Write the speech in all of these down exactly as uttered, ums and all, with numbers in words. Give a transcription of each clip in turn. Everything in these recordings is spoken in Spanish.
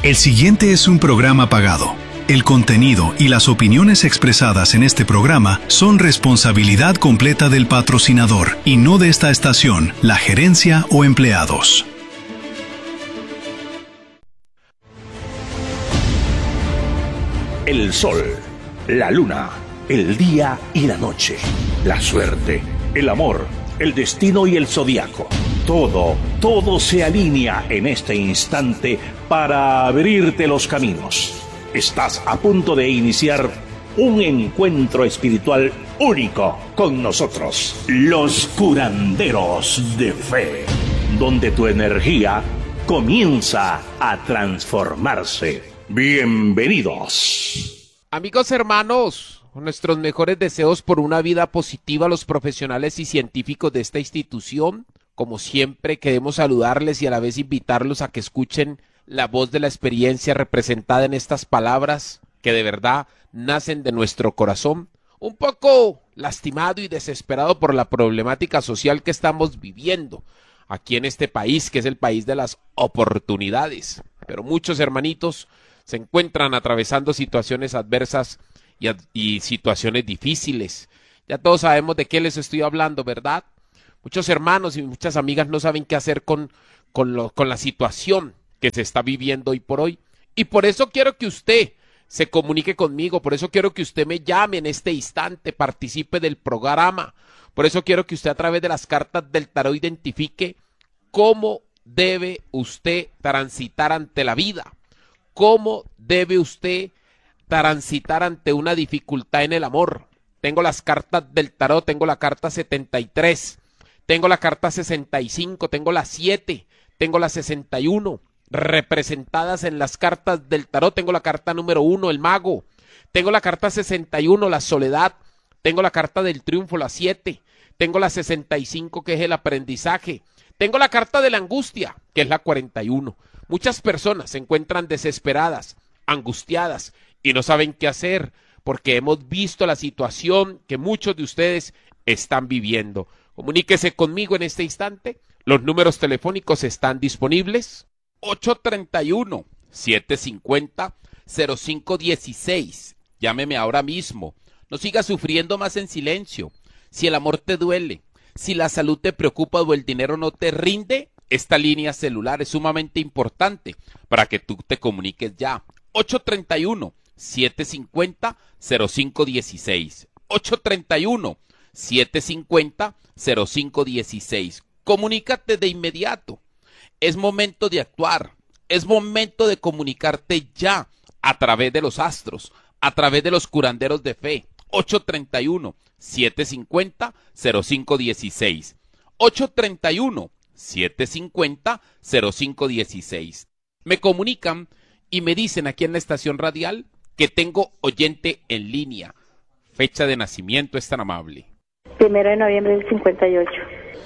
El siguiente es un programa pagado. El contenido y las opiniones expresadas en este programa son responsabilidad completa del patrocinador y no de esta estación, la gerencia o empleados. El sol, la luna, el día y la noche, la suerte, el amor, el destino y el zodiaco. Todo, todo se alinea en este instante para abrirte los caminos. Estás a punto de iniciar un encuentro espiritual único con nosotros, los curanderos de fe, donde tu energía comienza a transformarse. Bienvenidos. Amigos hermanos, con nuestros mejores deseos por una vida positiva a los profesionales y científicos de esta institución. Como siempre, queremos saludarles y a la vez invitarlos a que escuchen la voz de la experiencia representada en estas palabras que de verdad nacen de nuestro corazón, un poco lastimado y desesperado por la problemática social que estamos viviendo aquí en este país, que es el país de las oportunidades. Pero muchos hermanitos se encuentran atravesando situaciones adversas y, y situaciones difíciles. Ya todos sabemos de qué les estoy hablando, ¿verdad? Muchos hermanos y muchas amigas no saben qué hacer con, con, lo, con la situación que se está viviendo hoy por hoy. Y por eso quiero que usted se comunique conmigo, por eso quiero que usted me llame en este instante, participe del programa. Por eso quiero que usted a través de las cartas del tarot identifique cómo debe usted transitar ante la vida, cómo debe usted transitar ante una dificultad en el amor. Tengo las cartas del tarot, tengo la carta setenta y tres, tengo la carta sesenta y cinco, tengo la siete, tengo la sesenta y uno. Representadas en las cartas del tarot, tengo la carta número uno, el mago, tengo la carta sesenta y uno, la soledad, tengo la carta del triunfo, la siete, tengo la sesenta y cinco, que es el aprendizaje, tengo la carta de la angustia, que es la cuarenta y uno. Muchas personas se encuentran desesperadas, angustiadas y no saben qué hacer porque hemos visto la situación que muchos de ustedes están viviendo. Comuníquese conmigo en este instante, los números telefónicos están disponibles. ocho tres uno, siete cinco cero, cero cinco uno seis. Llámeme ahora mismo. No sigas sufriendo más en silencio. Si el amor te duele, si la salud te preocupa o el dinero no te rinde, esta línea celular es sumamente importante para que tú te comuniques ya. ocho tres uno, siete cinco cero, cero cinco uno seis. ocho tres uno, siete cinco cero, cero cinco uno seis. Comunícate de inmediato. Es momento de actuar, es momento de comunicarte ya a través de los astros, a través de los curanderos de fe. ocho tres uno, siete cinco cero, cero cinco uno seis. ocho tres uno, siete cinco cero, cero cinco uno seis. Me comunican y me dicen aquí en la estación radial que tengo oyente en línea. Fecha de nacimiento es tan amable. Primero de noviembre del cincuenta y ocho.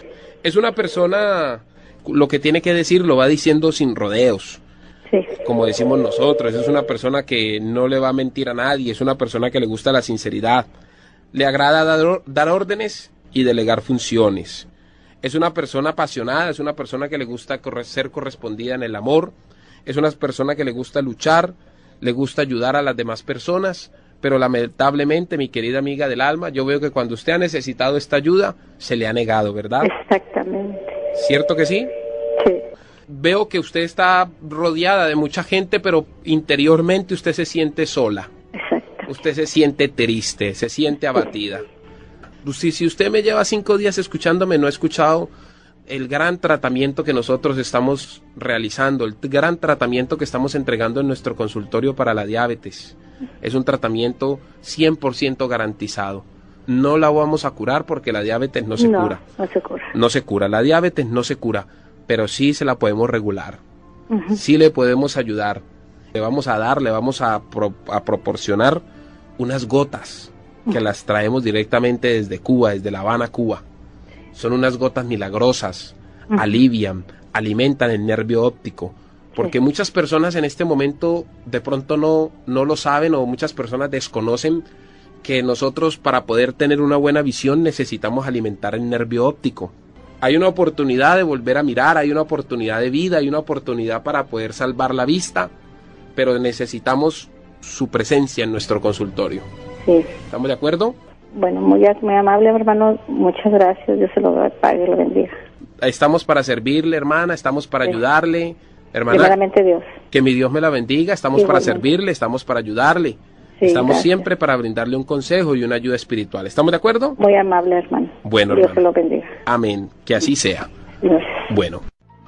Es una persona... Lo que tiene que decir lo va diciendo sin rodeos, sí. Como decimos nosotros. Es una persona que no le va a mentir a nadie, es una persona que le gusta la sinceridad, le agrada dar, dar órdenes y delegar funciones. Es una persona apasionada, es una persona que le gusta corre, ser correspondida en el amor, es una persona que le gusta luchar, le gusta ayudar a las demás personas, pero lamentablemente, mi querida amiga del alma, yo veo que cuando usted ha necesitado esta ayuda, se le ha negado, ¿verdad? Exactamente. ¿Cierto que sí? Sí. Veo que usted está rodeada de mucha gente, pero interiormente usted se siente sola. Exacto. Usted se siente triste, se siente abatida. Si, si usted me lleva cinco días escuchándome, no ha escuchado el gran tratamiento que nosotros estamos realizando, el gran tratamiento que estamos entregando en nuestro consultorio para la diabetes. Es un tratamiento cien por ciento garantizado. No la vamos a curar porque la diabetes no se no, cura. No se cura. No se cura. La diabetes no se cura, pero sí se la podemos regular. Uh-huh. Sí le podemos ayudar. Le vamos a dar, le vamos a, pro, a proporcionar unas gotas que uh-huh. las traemos directamente desde Cuba, desde La Habana, Cuba. Son unas gotas milagrosas, uh-huh. alivian, alimentan el nervio óptico. Porque sí. muchas personas en este momento de pronto no, no lo saben, o muchas personas desconocen que nosotros, para poder tener una buena visión, necesitamos alimentar el nervio óptico. Hay una oportunidad de volver a mirar, hay una oportunidad de vida, hay una oportunidad para poder salvar la vista, pero necesitamos su presencia en nuestro consultorio. Sí. ¿Estamos de acuerdo? Bueno, muy, muy amable, hermano. Muchas gracias. Dios se lo pague y lo bendiga. Estamos para servirle, hermana, estamos para Sí. ayudarle. Hermana, Primeramente Dios. que mi Dios me la bendiga, estamos para Igualmente. servirle, estamos para ayudarle. Sí, estamos gracias. siempre para brindarle un consejo y una ayuda espiritual. ¿Estamos de acuerdo? Muy amable, hermano. Bueno, Dios hermano. se lo bendiga. Amén. Que así sea. Gracias. Bueno.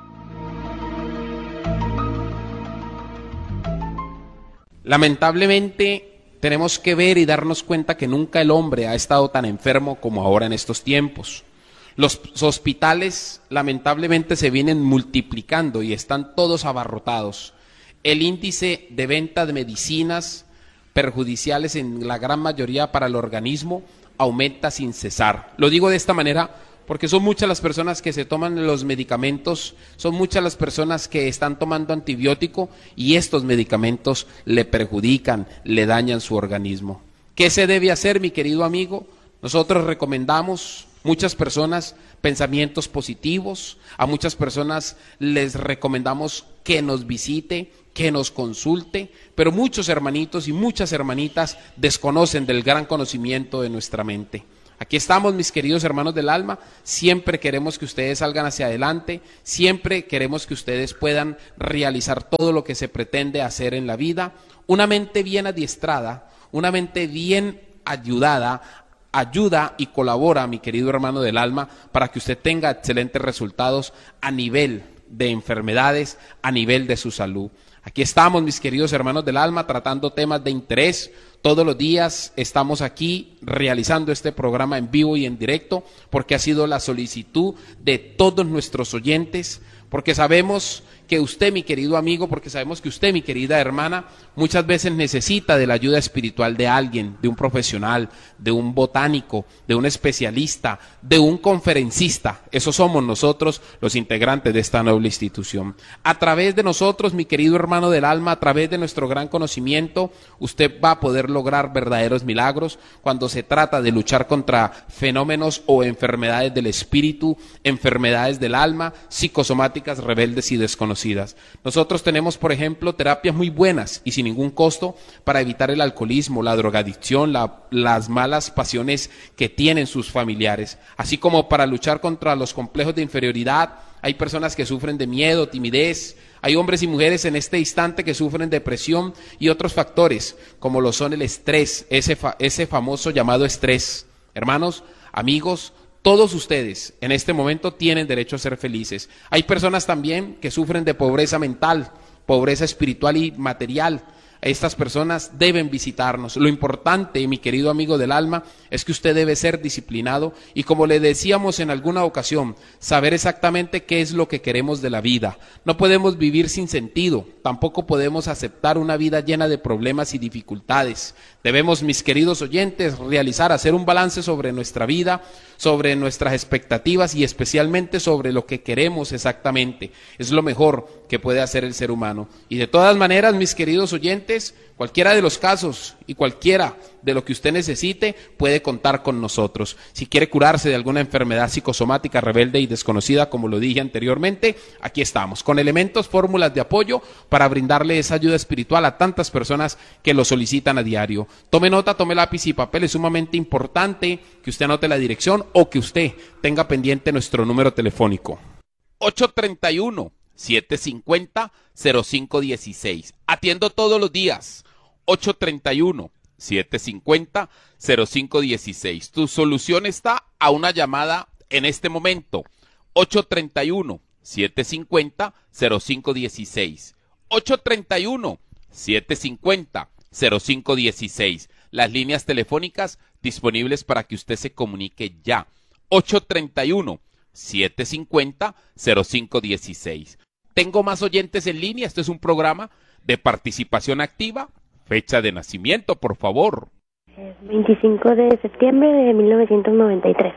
Lamentablemente tenemos que ver y darnos cuenta que nunca el hombre ha estado tan enfermo como ahora en estos tiempos. Los hospitales lamentablemente se vienen multiplicando y están todos abarrotados. El índice de venta de medicinas perjudiciales en la gran mayoría para el organismo aumenta sin cesar. Lo digo de esta manera porque son muchas las personas que se toman los medicamentos, son muchas las personas que están tomando antibiótico y estos medicamentos le perjudican, le dañan su organismo. ¿Qué se debe hacer, mi querido amigo? Nosotros recomendamos muchas personas pensamientos positivos, a muchas personas les recomendamos que nos visite, que nos consulte, pero muchos hermanitos y muchas hermanitas desconocen del gran conocimiento de nuestra mente. Aquí estamos, mis queridos hermanos del alma, siempre queremos que ustedes salgan hacia adelante, siempre queremos que ustedes puedan realizar todo lo que se pretende hacer en la vida. Una mente bien adiestrada, una mente bien ayudada, ayuda y colabora, mi querido hermano del alma, para que usted tenga excelentes resultados a nivel de enfermedades, a nivel de su salud. Aquí estamos, mis queridos hermanos del alma, tratando temas de interés. Todos los días estamos aquí realizando este programa en vivo y en directo, porque ha sido la solicitud de todos nuestros oyentes, porque sabemos que usted, mi querido amigo, porque sabemos que usted, mi querida hermana, muchas veces necesita de la ayuda espiritual de alguien, de un profesional, de un botánico, de un especialista, de un conferencista. Esos somos nosotros, los integrantes de esta noble institución. A través de nosotros, mi querido hermano del alma, a través de nuestro gran conocimiento, usted va a poder lograr verdaderos milagros cuando se trata de luchar contra fenómenos o enfermedades del espíritu, enfermedades del alma, psicosomáticas, rebeldes y desconocidas. Nosotros tenemos, por ejemplo, terapias muy buenas y sin ningún costo para evitar el alcoholismo, la drogadicción, la, las malas pasiones que tienen sus familiares, así como para luchar contra los complejos de inferioridad. Hay personas que sufren de miedo, timidez, hay hombres y mujeres en este instante que sufren depresión y otros factores, como lo son el estrés, ese, fa ese famoso llamado estrés. Hermanos, amigos, todos ustedes en este momento tienen derecho a ser felices. Hay personas también que sufren de pobreza mental, pobreza espiritual y material. Estas personas deben visitarnos. Lo importante, mi querido amigo del alma, es que usted debe ser disciplinado y, como le decíamos en alguna ocasión, saber exactamente qué es lo que queremos de la vida. No podemos vivir sin sentido, tampoco podemos aceptar una vida llena de problemas y dificultades. Debemos, mis queridos oyentes, realizar, hacer un balance sobre nuestra vida, sobre nuestras expectativas y especialmente sobre lo que queremos exactamente. Es lo mejor que puede hacer el ser humano. Y de todas maneras, mis queridos oyentes, cualquiera de los casos y cualquiera de lo que usted necesite puede contar con nosotros. Si quiere curarse de alguna enfermedad psicosomática rebelde y desconocida, como lo dije anteriormente, aquí estamos, con elementos, fórmulas de apoyo para brindarle esa ayuda espiritual a tantas personas que lo solicitan a diario. Tome nota, tome lápiz y papel, es sumamente importante que usted anote la dirección o que usted tenga pendiente nuestro número telefónico. ocho treinta y uno, siete cincuenta, cero cinco dieciséis. Atiendo todos los días. ocho treinta y uno, siete cincuenta, cero cinco dieciséis. Tu solución está a una llamada en este momento. ocho treinta y uno, siete cincuenta, cero cinco dieciséis. ocho treinta y uno, siete cincuenta, cero cinco dieciséis. Las líneas telefónicas disponibles para que usted se comunique ya. ocho treinta y uno, siete cincuenta, cero cinco dieciséis. Tengo más oyentes en línea. Este es un programa de participación activa. Fecha de nacimiento, por favor. veinticinco de septiembre de mil novecientos noventa y tres.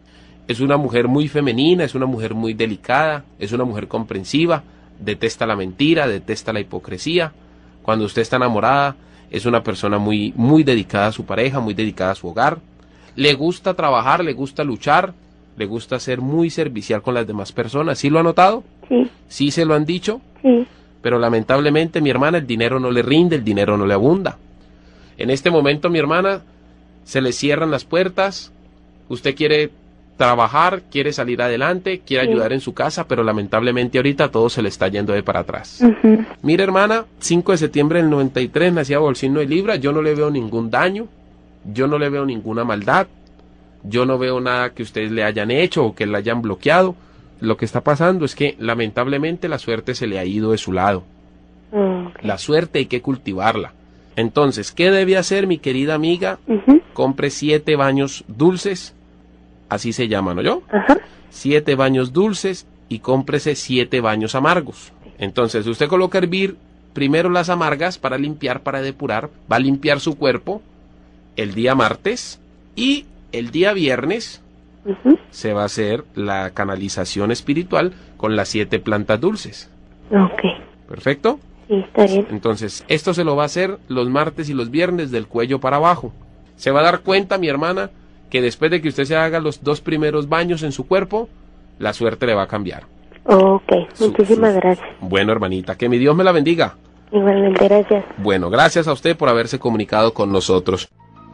Es una mujer muy femenina, es una mujer muy delicada, es una mujer comprensiva, detesta la mentira, detesta la hipocresía. Cuando usted está enamorada, es una persona muy, muy dedicada a su pareja, muy dedicada a su hogar. Le gusta trabajar, le gusta luchar, le gusta ser muy servicial con las demás personas. ¿Sí lo ha notado? Sí, ¿Sí se lo han dicho? sí. pero lamentablemente, mi hermana, el dinero no le rinde, el dinero no le abunda. En este momento, mi hermana, se le cierran las puertas, usted quiere trabajar, quiere salir adelante, quiere Sí. ayudar en su casa, pero lamentablemente ahorita todo se le está yendo de para atrás. Ujú. Mire, hermana, cinco de septiembre del noventa y tres nacía Bolsino de Libra, yo no le veo ningún daño, yo no le veo ninguna maldad, yo no veo nada que ustedes le hayan hecho o que le hayan bloqueado. Lo que está pasando es que lamentablemente la suerte se le ha ido de su lado. Ok. La suerte hay que cultivarla. Entonces, ¿qué debe hacer, mi querida amiga? Ujú. Compre siete baños dulces, así se llaman, ¿no yo? Ajá. Siete baños dulces y cómprese siete baños amargos. Entonces, usted coloca a hervir primero las amargas para limpiar, para depurar, va a limpiar su cuerpo el día martes y el día viernes Ujú. se va a hacer la canalización espiritual con las siete plantas dulces. Ok. ¿Perfecto? Sí, está bien. Entonces, esto se lo va a hacer los martes y los viernes del cuello para abajo. Se va a dar cuenta, mi hermana, que después de que usted se haga los dos primeros baños en su cuerpo, la suerte le va a cambiar. Ok. Su- Muchísimas su- gracias. Bueno, hermanita, que mi Dios me la bendiga. Igualmente, gracias. Bueno, gracias a usted por haberse comunicado con nosotros.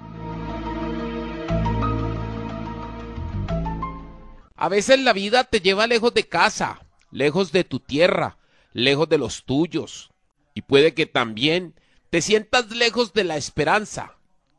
A veces la vida te lleva lejos de casa, lejos de tu tierra, lejos de los tuyos. Y puede que también te sientas lejos de la esperanza.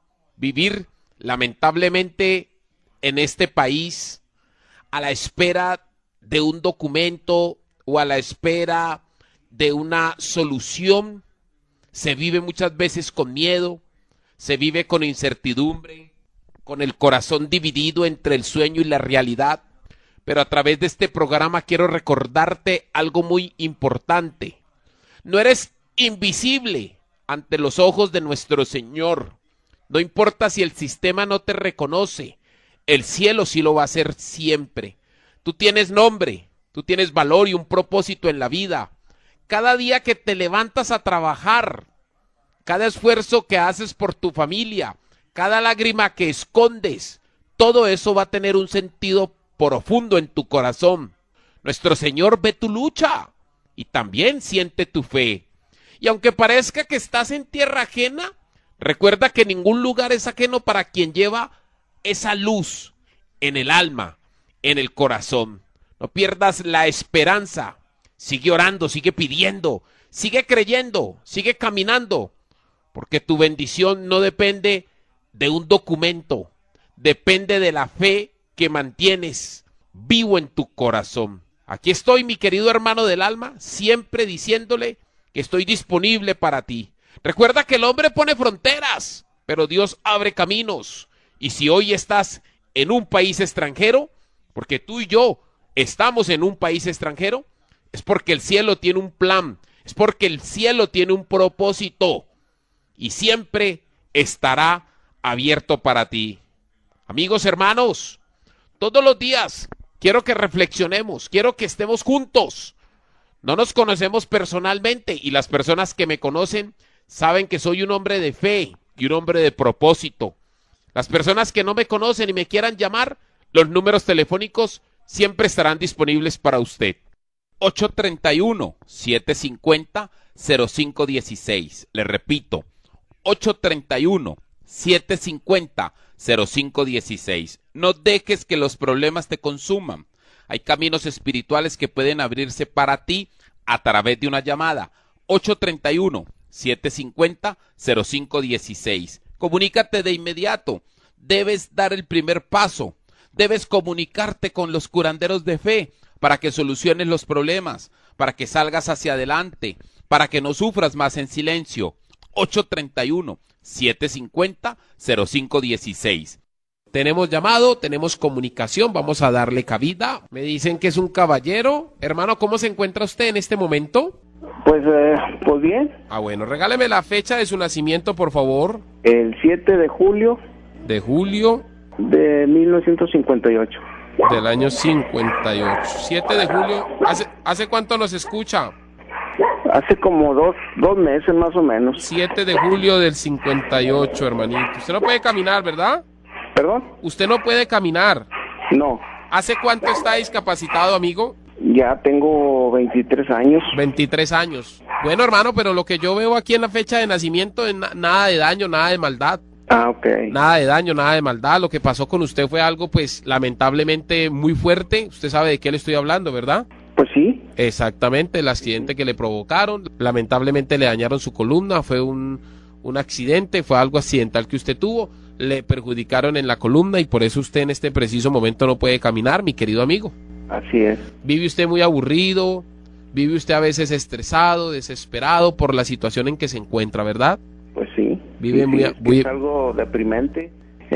Vivir, lamentablemente, en este país, a la espera de un documento o a la espera de una solución, se vive muchas veces con miedo, se vive con incertidumbre, con el corazón dividido entre el sueño y la realidad. Pero a través de este programa quiero recordarte algo muy importante. No eres invisible ante los ojos de nuestro Señor. No importa si el sistema no te reconoce, el cielo sí lo va a hacer siempre. Tú tienes nombre, tú tienes valor y un propósito en la vida. Cada día que te levantas a trabajar, cada esfuerzo que haces por tu familia, cada lágrima que escondes, todo eso va a tener un sentido profundo en tu corazón. Nuestro Señor ve tu lucha y también siente tu fe. Y aunque parezca que estás en tierra ajena, recuerda que ningún lugar es ajeno para quien lleva esa luz en el alma, en el corazón. No pierdas la esperanza. Sigue orando, sigue pidiendo, sigue creyendo, sigue caminando, porque tu bendición no depende de un documento, depende de la fe que mantienes vivo en tu corazón. Aquí estoy, mi querido hermano del alma, siempre diciéndole que estoy disponible para ti. Recuerda que el hombre pone fronteras, pero Dios abre caminos. Y si hoy estás en un país extranjero, porque tú y yo estamos en un país extranjero, es porque el cielo tiene un plan, es porque el cielo tiene un propósito y siempre estará abierto para ti. Amigos, hermanos, todos los días quiero que reflexionemos, quiero que estemos juntos. No nos conocemos personalmente y las personas que me conocen saben que soy un hombre de fe y un hombre de propósito. Las personas que no me conocen y me quieran llamar, los números telefónicos siempre estarán disponibles para usted. ocho tres uno, siete cinco cero, cero cinco uno seis. Le repito, ocho tres uno, siete cinco cero, cero cinco uno seis. No dejes que los problemas te consuman. Hay caminos espirituales que pueden abrirse para ti a través de una llamada. ocho tres uno, siete cinco cero, cero cinco uno seis. Comunícate de inmediato. Debes dar el primer paso. Debes comunicarte con los curanderos de fe para que soluciones los problemas, para que salgas hacia adelante, para que no sufras más en silencio. ocho tres uno, siete cinco cero, cero cinco uno seis. Tenemos llamado, tenemos comunicación, vamos a darle cabida. Me dicen que es un caballero. Hermano, ¿cómo se encuentra usted en este momento? Pues, eh, pues bien, Ah, bueno, regáleme la fecha de su nacimiento, por favor. el siete de julio De julio de mil novecientos cincuenta y ocho. del año cincuenta y ocho. siete de julio. ¿Hace, hace cuánto nos escucha? Hace como dos, dos meses más o menos. siete de julio del cincuenta y ocho, hermanito. Usted no puede caminar, ¿verdad? ¿Perdón? Usted no puede caminar. No, ¿Hace cuánto está discapacitado, amigo? ya tengo veintitrés años. veintitrés años. Bueno, hermano, pero lo que yo veo aquí en la fecha de nacimiento es na- nada de daño, nada de maldad. Ah, ok. Nada de daño, nada de maldad. Lo que pasó con usted fue algo, pues, lamentablemente muy fuerte. Usted sabe de qué le estoy hablando, ¿verdad? Pues sí. Exactamente, el accidente que le provocaron. Lamentablemente le dañaron su columna. Fue un, un accidente, fue algo accidental que usted tuvo. Le perjudicaron en la columna y por eso usted en este preciso momento no puede caminar, mi querido amigo. Así es. Vive usted muy aburrido, vive usted a veces estresado, desesperado por la situación en que se encuentra, ¿verdad? Pues sí. Vive Sí, muy sí, a- es, que muy- es algo deprimente.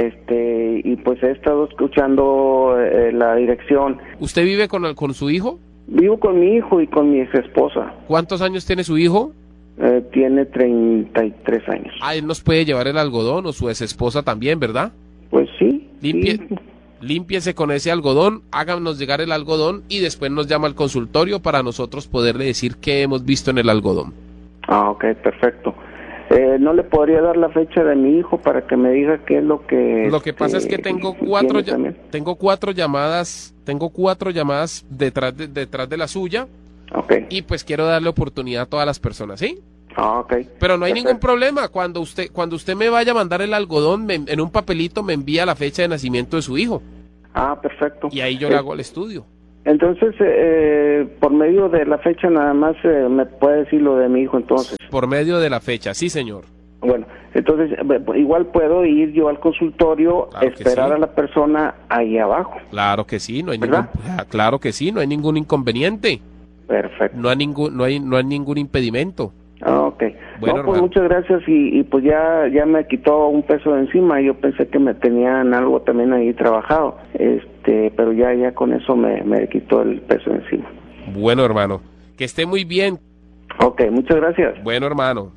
Este, y pues he estado escuchando eh, la dirección. ¿Usted vive con, el- con su hijo? Vivo con mi hijo y con mi ex esposa. ¿Cuántos años tiene su hijo? Eh, tiene treinta y tres años. Ah, él nos puede llevar el algodón o su ex esposa también, ¿verdad? Pues sí. Limpie, sí. límpiese con ese algodón, háganos llegar el algodón y después nos llama al consultorio para nosotros poderle decir qué hemos visto en el algodón. Ah, ok, perfecto. Eh, ¿No le podría dar la fecha de mi hijo para que me diga qué es lo que... Lo que pasa es que este, tengo tiene cuatro ya- también? tengo cuatro llamadas, tengo cuatro llamadas detrás de, detrás de la suya Ok. y pues quiero darle oportunidad a todas las personas, ¿sí? Ah, ok. Pero no hay Perfecto. ningún problema, cuando usted cuando usted me vaya a mandar el algodón me- en un papelito me envía la fecha de nacimiento de su hijo Ah, perfecto. y ahí yo Eh, le hago el estudio. Entonces, eh, por medio de la fecha nada más eh, me puede decir lo de mi hijo entonces. Por medio de la fecha, sí señor. Bueno, entonces eh, igual puedo ir yo al consultorio, Claro que esperar sí. a la persona ahí abajo. Claro que sí, no hay ¿Verdad? ningún ah, claro que sí, no hay ningún inconveniente, Perfecto. no hay ningún no hay no hay ningún impedimento. Ah, ok. Bueno, no, pues hermano. muchas gracias y, y pues ya ya me quitó un peso de encima. Yo pensé que me tenían algo también ahí trabajado, este, pero ya ya con eso me, me quitó el peso de encima. Bueno, hermano, que esté muy bien. Ok, muchas gracias. Bueno, hermano.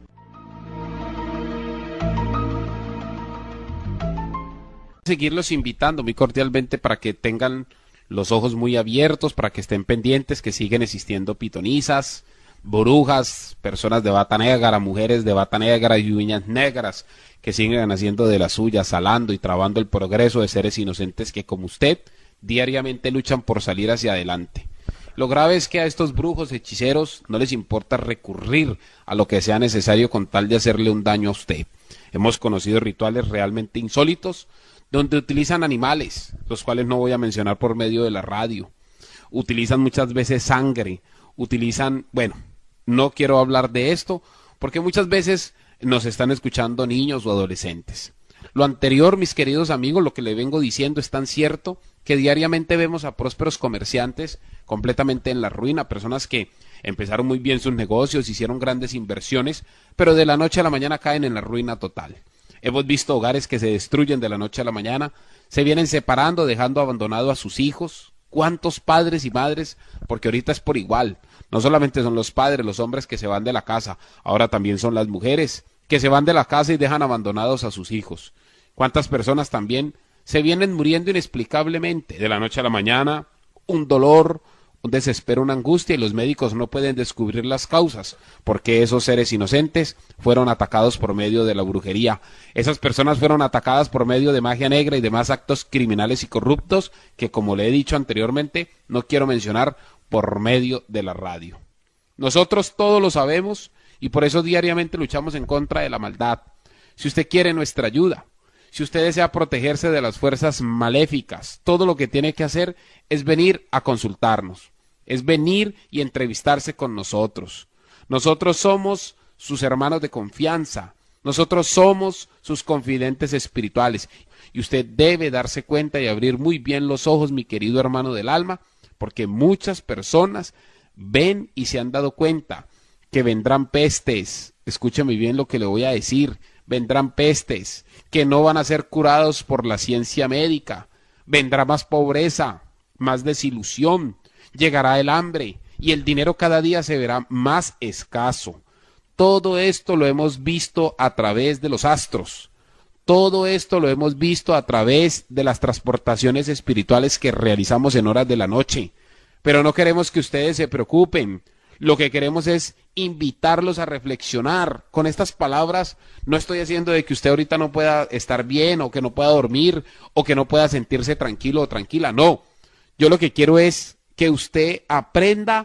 Seguirlos invitando muy cordialmente para que tengan los ojos muy abiertos, para que estén pendientes, que siguen existiendo pitonisas, brujas, personas de bata negra, mujeres de bata negra y uñas negras, que siguen haciendo de las suyas, salando y trabando el progreso de seres inocentes que, como usted, diariamente luchan por salir hacia adelante. Lo grave es que a estos brujos, hechiceros, no les importa recurrir a lo que sea necesario con tal de hacerle un daño a usted. Hemos conocido rituales realmente insólitos, donde utilizan animales, los cuales no voy a mencionar por medio de la radio. Utilizan muchas veces sangre, utilizan, bueno, no quiero hablar de esto, porque muchas veces nos están escuchando niños o adolescentes. Lo anterior, mis queridos amigos, lo que le vengo diciendo es tan cierto que diariamente vemos a prósperos comerciantes completamente en la ruina, personas que empezaron muy bien sus negocios, hicieron grandes inversiones, pero de la noche a la mañana caen en la ruina total. Hemos visto hogares que se destruyen de la noche a la mañana, se vienen separando, dejando abandonado a sus hijos. ¿Cuántos padres y madres? Porque ahorita es por igual. No solamente son los padres, los hombres que se van de la casa, ahora también son las mujeres que se van de la casa y dejan abandonados a sus hijos. ¿Cuántas personas también se vienen muriendo inexplicablemente de la noche a la mañana? Un dolor, un desespero, una angustia, y los médicos no pueden descubrir las causas, porque esos seres inocentes fueron atacados por medio de la brujería. Esas personas fueron atacadas por medio de magia negra y demás actos criminales y corruptos que, como le he dicho anteriormente, no quiero mencionar por medio de la radio. Nosotros todos lo sabemos y por eso diariamente luchamos en contra de la maldad. Si usted quiere nuestra ayuda, si usted desea protegerse de las fuerzas maléficas, todo lo que tiene que hacer es venir a consultarnos, es venir y entrevistarse con nosotros. Nosotros somos sus hermanos de confianza, nosotros somos sus confidentes espirituales y usted debe darse cuenta y abrir muy bien los ojos, mi querido hermano del alma, porque muchas personas ven y se han dado cuenta que vendrán pestes. Escúcheme bien lo que le voy a decir. Vendrán pestes que no van a ser curados por la ciencia médica. Vendrá más pobreza, más desilusión, llegará el hambre y el dinero cada día se verá más escaso. Todo esto lo hemos visto a través de los astros. Todo esto lo hemos visto a través de las transportaciones espirituales que realizamos en horas de la noche. Pero no queremos que ustedes se preocupen. Lo que queremos es invitarlos a reflexionar. Con estas palabras no estoy haciendo de que usted ahorita no pueda estar bien o que no pueda dormir o que no pueda sentirse tranquilo o tranquila. No, yo lo que quiero es que usted aprenda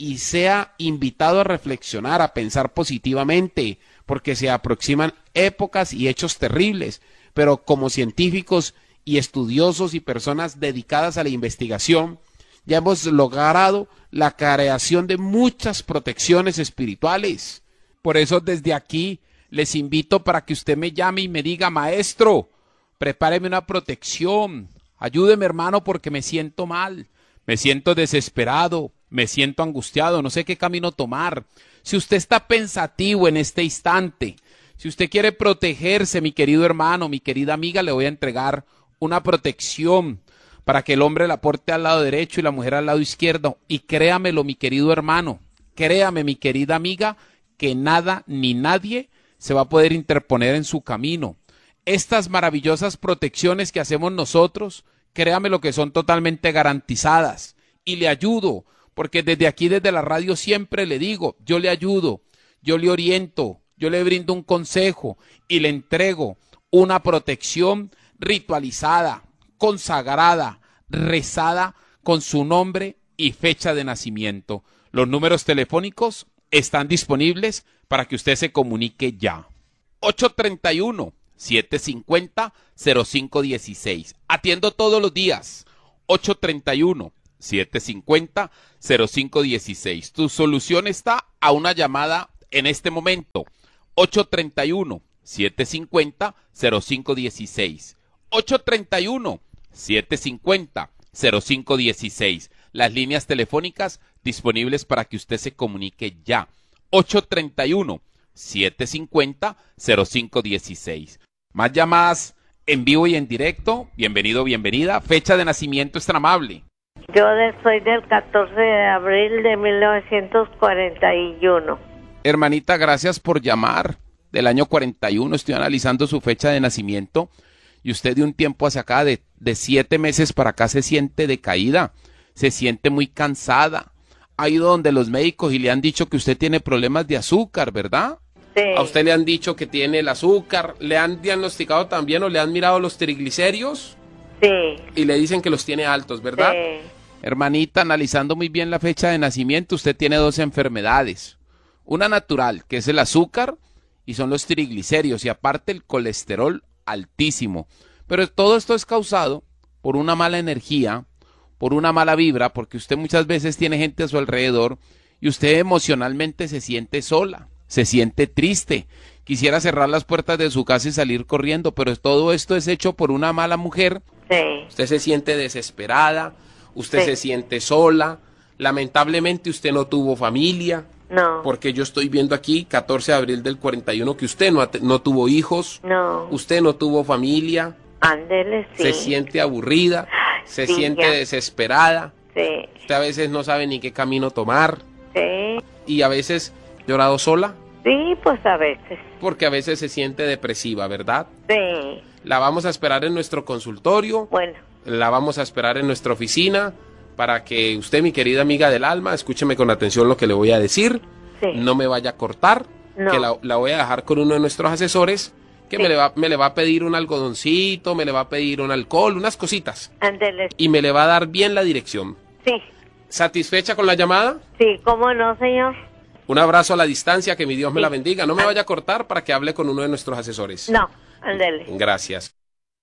y sea invitado a reflexionar, a pensar positivamente, porque se aproximan épocas y hechos terribles, pero como científicos y estudiosos y personas dedicadas a la investigación, ya hemos logrado la creación de muchas protecciones espirituales. Por eso desde aquí les invito para que usted me llame y me diga: maestro, prepáreme una protección, ayúdeme hermano porque me siento mal, me siento desesperado, me siento angustiado, no sé qué camino tomar. Si usted está pensativo en este instante, si usted quiere protegerse, mi querido hermano, mi querida amiga, le voy a entregar una protección para que el hombre la porte al lado derecho y la mujer al lado izquierdo. Y créamelo, mi querido hermano, créame, mi querida amiga, que nada ni nadie se va a poder interponer en su camino. Estas maravillosas protecciones que hacemos nosotros, créame lo que son totalmente garantizadas. Y le ayudo, porque desde aquí, desde la radio, siempre le digo, yo le ayudo, yo le oriento, yo le brindo un consejo y le entrego una protección ritualizada, consagrada, rezada con su nombre y fecha de nacimiento. Los números telefónicos están disponibles para que usted se comunique ya. ocho tres uno, siete cinco cero, cero cinco uno seis. Atiendo todos los días. ocho tres uno, siete cinco cero, cero cinco uno seis. Tu solución está a una llamada en este momento. ocho tres uno, siete cinco cero, cero cinco uno seis. ocho tres uno, siete cinco cero, cero cinco uno seis. Las líneas telefónicas disponibles para que usted se comunique ya. ocho tres uno, siete cinco cero, cero cinco uno seis. Más llamadas en vivo y en directo. Bienvenido, bienvenida. Fecha de nacimiento es tan amable. Yo de- soy del catorce de abril de mil novecientos cuarenta y uno. Hermanita, gracias por llamar. Del año cuarenta y uno, estoy analizando su fecha de nacimiento y usted de un tiempo hacia acá, de, de siete meses para acá, se siente decaída, se siente muy cansada. Ha ido donde los médicos y le han dicho que usted tiene problemas de azúcar, ¿verdad? Sí. A usted le han dicho que tiene el azúcar, le han diagnosticado también o le han mirado los triglicéridos Sí. y le dicen que los tiene altos, ¿verdad? Sí. Hermanita, analizando muy bien la fecha de nacimiento, usted tiene dos enfermedades. Una natural, que es el azúcar, y son los triglicéridos, y aparte el colesterol altísimo. Pero todo esto es causado por una mala energía, por una mala vibra, porque usted muchas veces tiene gente a su alrededor y usted emocionalmente se siente sola, se siente triste. Quisiera cerrar las puertas de su casa y salir corriendo, pero todo esto es hecho por una mala mujer. Sí. Usted se siente desesperada, usted Sí. se siente sola, lamentablemente usted no tuvo familia, No. porque yo estoy viendo aquí, catorce de abril del cuarenta y uno, que usted no, ha te- no tuvo hijos, No. usted no tuvo familia, Ándele, sí. se siente aburrida, se Sí, siente ya. desesperada, Sí. usted a veces no sabe ni qué camino tomar, Sí. y a veces llorado sola, Sí, pues a veces. porque a veces se siente depresiva, ¿verdad? Sí. La vamos a esperar en nuestro consultorio, Bueno. la vamos a esperar en nuestra oficina, para que usted, mi querida amiga del alma, escúcheme con atención lo que le voy a decir, Sí. no me vaya a cortar, No. que la, la voy a dejar con uno de nuestros asesores, que Sí. me, le va, me le va a pedir un algodoncito, me le va a pedir un alcohol, unas cositas, Ándele. y me le va a dar bien la dirección. Sí. ¿Satisfecha con la llamada? Sí, ¿cómo no, señor? Un abrazo a la distancia, que mi Dios me Sí. la bendiga. No me vaya a cortar para que hable con uno de nuestros asesores. No. Ándele. Gracias.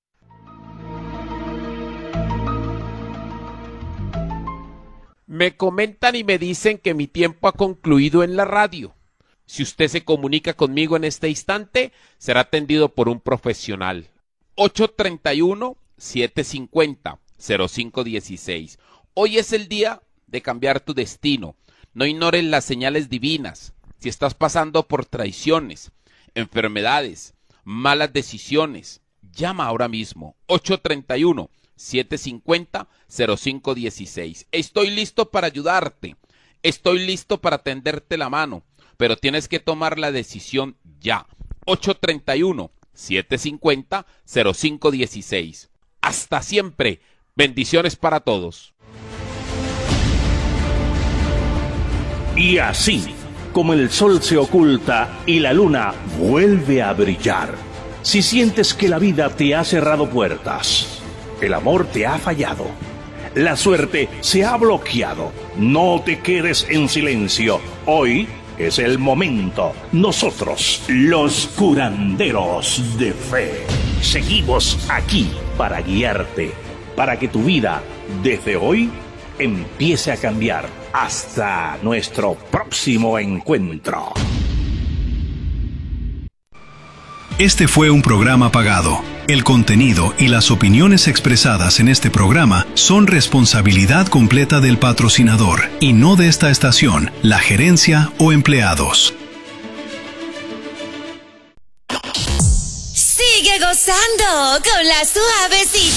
Me comentan y me dicen que mi tiempo ha concluido en la radio. Si usted se comunica conmigo en este instante, será atendido por un profesional. ocho tres uno, siete cinco cero, cero cinco uno seis. Hoy es el día de cambiar tu destino. No ignores las señales divinas. Si estás pasando por traiciones, enfermedades, malas decisiones, llama ahora mismo. ocho tres uno, siete cinco cero, cero cinco uno seis. Estoy listo para ayudarte. Estoy listo para tenderte la mano. Pero tienes que tomar la decisión ya. ocho tres uno, siete cinco cero, cero cinco uno seis. Hasta siempre. Bendiciones para todos. Y así, como el sol se oculta y la luna vuelve a brillar, si sientes que la vida te ha cerrado puertas, el amor te ha fallado, La suerte se ha bloqueado. No te quedes en silencio. Hoy es el momento. Nosotros, los curanderos de fe, seguimos aquí para guiarte, para que tu vida desde hoy empiece a cambiar. Hasta nuestro próximo encuentro. Este fue un programa pagado. El contenido y las opiniones expresadas en este programa son responsabilidad completa del patrocinador y no de esta estación, la gerencia o empleados. Sigue gozando con la suavecita.